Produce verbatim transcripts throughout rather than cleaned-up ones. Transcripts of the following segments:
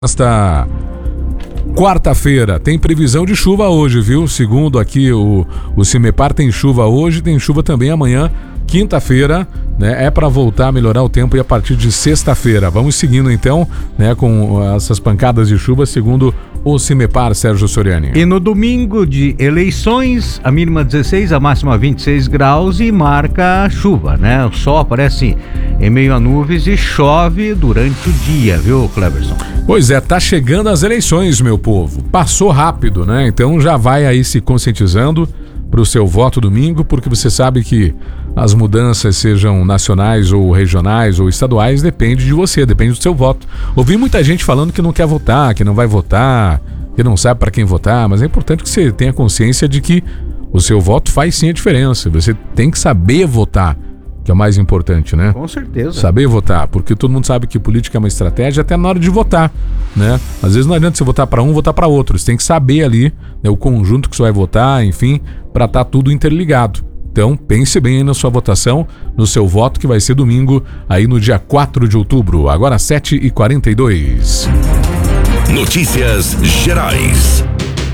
Nesta quarta-feira tem previsão de chuva hoje, viu? Segundo aqui o, o CIMEPAR, tem chuva hoje, tem chuva também amanhã, quinta-feira, né? É para voltar a melhorar o tempo e a partir de sexta-feira. Vamos seguindo então, né, com essas pancadas de chuva, segundo o CIMEPAR, Sérgio Soriani. E no domingo de eleições, a mínima dezesseis, a máxima vinte e seis graus e marca chuva, né? O sol aparece em meio a nuvens e chove durante o dia, viu, Cleverson? Pois é, tá chegando as eleições, meu povo. Passou rápido, né? Então já vai aí se conscientizando pro seu voto domingo, porque você sabe que as mudanças, sejam nacionais ou regionais ou estaduais, depende de você, depende do seu voto. Ouvi muita gente falando que não quer votar, que não vai votar, que não sabe para quem votar, mas é importante que você tenha consciência de que o seu voto faz sim a diferença. Você tem que saber votar, que é o mais importante, né? Com certeza. Saber votar, porque todo mundo sabe que política é uma estratégia até na hora de votar, né? Às vezes não adianta você votar para um, votar para outro. Você tem que saber ali, né, o conjunto que você vai votar, enfim, para estar tudo interligado. Então, pense bem aí na sua votação, no seu voto, que vai ser domingo, aí no dia quatro de outubro, agora sete e quarenta e dois. Notícias Gerais.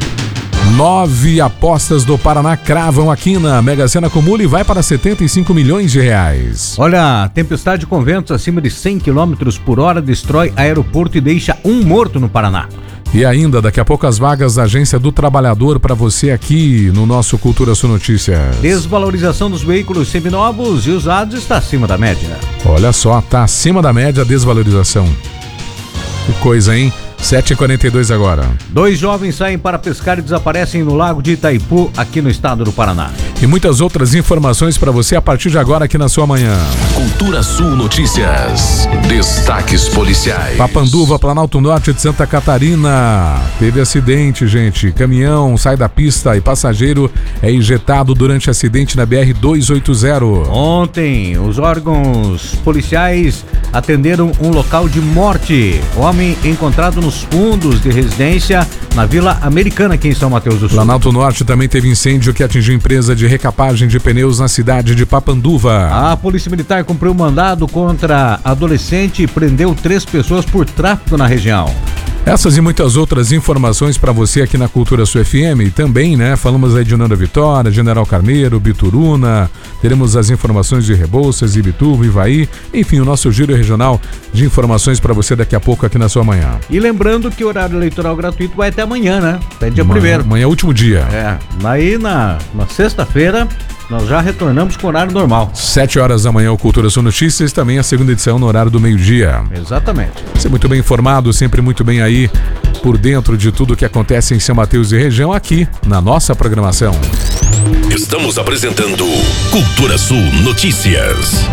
Nove apostas do Paraná cravam aqui na Mega Sena acumula e vai para setenta e cinco milhões de reais. Olha, tempestade com ventos acima de cem quilômetros por hora destrói aeroporto e deixa um morto no Paraná. E ainda, daqui a pouco, as vagas da Agência do Trabalhador para você aqui no nosso Cultura Sul Notícias. Desvalorização dos veículos seminovos e usados está acima da média. Olha só, tá acima da média a desvalorização. Que coisa, hein? sete e quarenta e dois agora. Dois jovens saem para pescar e desaparecem no lago de Itaipu, aqui no estado do Paraná. E muitas outras informações para você a partir de agora aqui na sua manhã. Cultura Sul Notícias. Destaques policiais. Papanduva, Planalto Norte de Santa Catarina. Teve acidente, gente. Caminhão sai da pista e passageiro é injetado durante acidente na B R duzentos e oitenta. Ontem, os órgãos policiais atenderam um local de morte. Homem encontrado no nos fundos de residência na Vila Americana, aqui em São Mateus do Sul. Planalto Norte também teve incêndio que atingiu empresa de recapagem de pneus na cidade de Papanduva. A Polícia Militar cumpriu mandado contra adolescente e prendeu três pessoas por tráfico na região. Essas e muitas outras informações para você aqui na Cultura Sul F M e também, né, falamos aí de Nanda Vitória, General Carneiro, Bituruna, teremos as informações de Rebouças, Ibituba, Ivaí, enfim, o nosso giro regional de informações para você daqui a pouco aqui na sua manhã. E lembrando que o horário eleitoral gratuito vai até amanhã, né? Até dia primeiro. Amanhã é o último dia. É, aí na, na sexta-feira nós já retornamos com o horário normal. Sete horas da manhã, o Cultura Sul Notícias, também a segunda edição no horário do meio-dia. Exatamente. Você muito bem informado, sempre muito bem aí por dentro de tudo que acontece em São Mateus e região aqui na nossa programação. Estamos apresentando Cultura Sul Notícias.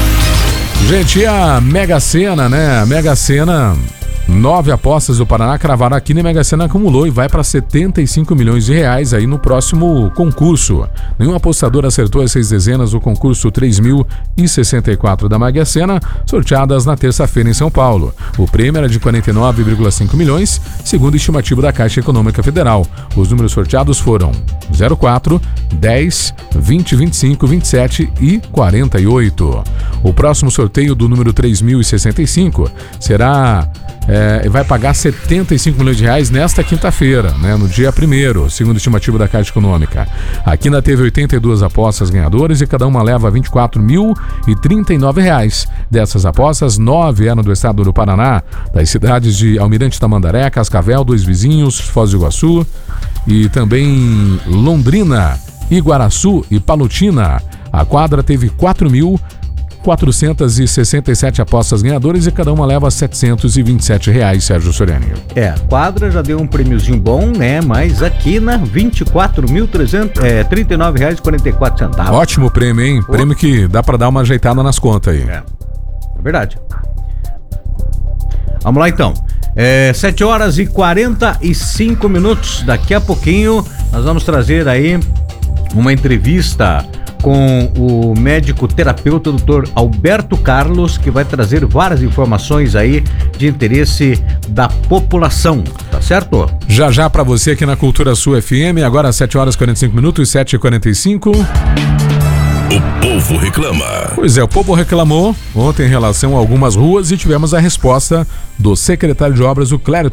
Gente, e a Mega Sena, né? A Mega Sena, nove apostas do Paraná cravaram aqui na Mega Sena, acumulou e vai para setenta e cinco milhões de reais aí no próximo concurso. Nenhum apostador acertou as seis dezenas do concurso três mil e sessenta e quatro da Mega Sena, sorteadas na terça-feira em São Paulo. O prêmio era de quarenta e nove vírgula cinco milhões, segundo a estimativa da Caixa Econômica Federal. Os números sorteados foram zero quatro, dez, vinte, vinte e cinco, vinte e sete e quarenta e oito. O próximo sorteio do número três mil e sessenta e cinco será... É, vai pagar setenta e cinco milhões de reais nesta quinta-feira, né, no dia primeiro, segundo a estimativa da Caixa Econômica. Aqui ainda teve oitenta e duas apostas ganhadoras e cada uma leva vinte e quatro mil e trinta e nove reais. Dessas apostas, nove eram do estado do Paraná, das cidades de Almirante Tamandaré, Cascavel, Dois Vizinhos, Foz do Iguaçu e também Londrina, Iguaraçu e Palotina. A quadra teve quatro mil quatrocentas e sessenta e sete apostas ganhadoras e cada uma leva setecentos e vinte e sete reais, Sérgio Soriani. É, a quadra já deu um prêmiozinho bom, né? Mas aqui na vinte e quatro mil trezentos e trinta e nove reais e quarenta e quatro centavos. Ótimo prêmio, hein? Oh. Prêmio que dá pra dar uma ajeitada nas contas aí. É, é verdade. Vamos lá então. É, sete horas e quarenta e cinco minutos. Daqui a pouquinho nós vamos trazer aí uma entrevista com o médico terapeuta doutor Alberto Carlos, que vai trazer várias informações aí de interesse da população, tá certo? Já já pra você aqui na Cultura Sul F M, agora às sete horas e quarenta e cinco minutos, sete e quarenta e cinco. O povo reclama. Pois é, o povo reclamou ontem em relação a algumas ruas e tivemos a resposta do secretário de obras, o Clério